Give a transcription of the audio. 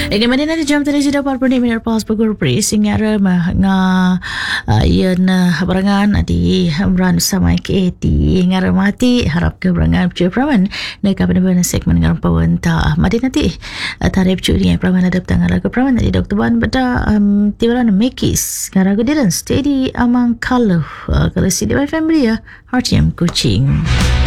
Bagaimana nanti jam tadi sudah 40 minit pas pukul singgara yan berangan di hamran sama ke di ngara mati harap ke berangan cuy praman na kapan segmen ngara pawanta mati nanti tarif cuy ni praman ada tanggal ke praman di Dr. Ban benda tibaran mekis ngara gediran steady amang kalau si dewa family ya RTM Kuching.